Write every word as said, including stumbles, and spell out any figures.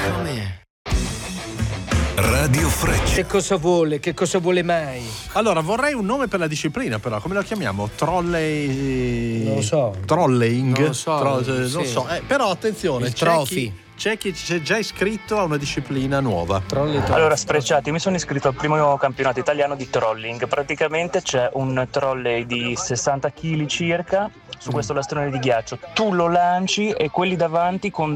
Radio Freccia. Che cosa vuole? Che cosa vuole mai? Allora, vorrei un nome per la disciplina, però. Come lo chiamiamo? Trolley. Non lo so. Trolleying? Non lo so. Tro- sì. Non so. Eh, però attenzione, Il c'è trophy. chi, c'è chi si è già iscritto a una disciplina nuova. Trolley, trolley. Allora, Sfrecciati, mi sono iscritto al primo campionato italiano di trolling. Praticamente c'è un trolley di sessanta chili circa su questo lastrone di ghiaccio. Tu lo lanci e quelli davanti con